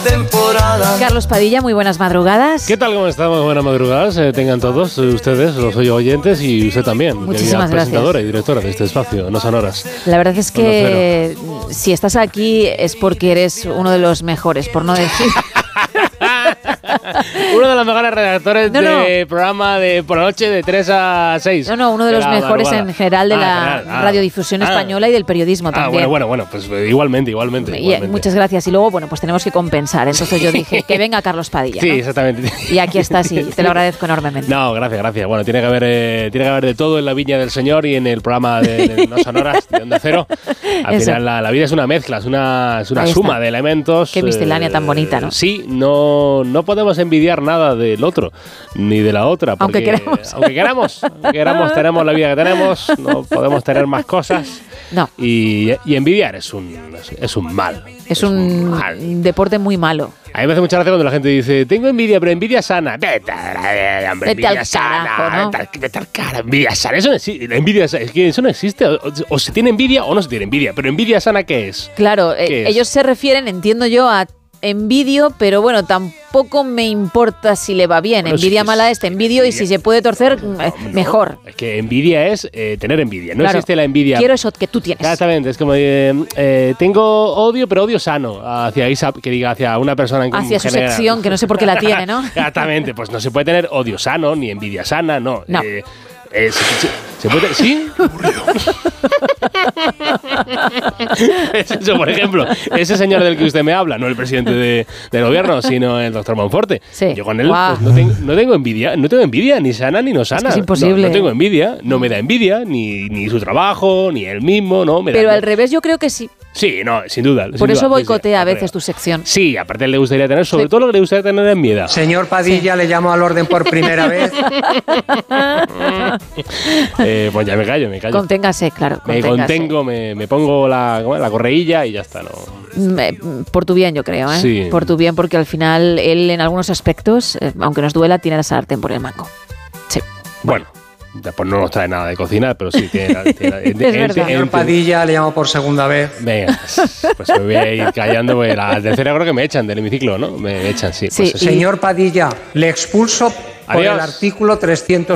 temporada. Carlos Padilla, muy buenas madrugadas. ¿Qué tal? ¿Cómo estamos? Buenas madrugadas. Tengan todos ustedes, los oyentes y usted también. Muchísimas gracias. Presentadora y directora de este espacio, No Sonoras. La verdad es que si estás aquí es porque eres uno de los mejores, por no decir... Uno de los mejores redactores de programa de por la noche de 3 a 6. Uno de los mejores en general de la radiodifusión española y del periodismo también. Bueno, pues igualmente. Muchas gracias. Y luego, pues tenemos que compensar. Entonces yo dije, que venga Carlos Padilla. Sí, ¿no? exactamente. Y aquí estás y te lo agradezco enormemente. No, gracias. Bueno, tiene que haber de todo en la viña del Señor y en el programa de No Sonoras, de Onda Cero. Al final la vida es una mezcla, es una suma de elementos. Qué miscelánea tan bonita, ¿no? Sí, no podemos envidiar nada del otro, ni de la otra. Aunque queramos, tenemos la vida que tenemos, no podemos tener más cosas. No. Y envidiar es un mal. Es un deporte muy malo. A mí me hace mucha gracia cuando la gente dice, tengo envidia, pero envidia sana. Vete al carajo, ¿no? Vete al cara, envidia sana. Eso no existe. Es que eso no existe. O se tiene envidia o no se tiene envidia. Pero envidia sana, ¿qué es? Claro, ellos se refieren, entiendo yo, a envidio, pero bueno, tampoco me importa si le va bien. Bueno, envidia mala te envidio y si se puede torcer, mejor. Es que envidia es tener envidia. No existe la envidia. Quiero eso que tú tienes. Exactamente. Es como tengo odio, pero odio sano hacia hacia una persona en hacia su general. Sección, que no sé por qué la tiene, ¿no? Exactamente. Pues no se puede tener odio sano ni envidia sana, no. No. ¿Se puede? ¿Sí? Eso, por ejemplo, ese señor del que usted me habla, no el presidente del gobierno, sino el doctor Monforte. Sí. Yo con él pues, no tengo envidia, ni sana ni no sana. Es imposible. No tengo envidia, no me da envidia, ni su trabajo, ni él mismo, no. Pero al revés yo creo que sí. Sí, no, sin duda. Por eso boicotea a veces tu sección. Sí, aparte le gustaría tener, sobre todo lo que le gustaría tener es miedo. Señor Padilla, le llamo al orden por primera vez. Pues ya me callo. Conténgase, claro. Me contengo, me pongo la correílla y ya está, ¿no? Por tu bien, yo creo, ¿eh? Sí. Por tu bien, porque al final él en algunos aspectos, aunque nos duela, tiene la sartén por el mango. Sí. Bueno. Pues no nos trae nada de cocinar, pero sí tiene es verdad. Señor Padilla, le llamo por segunda vez. Venga, pues me voy a ir callando, porque la tercera creo que me echan del hemiciclo, ¿no? Me echan, sí. Señor Padilla, le expulso por el artículo 300.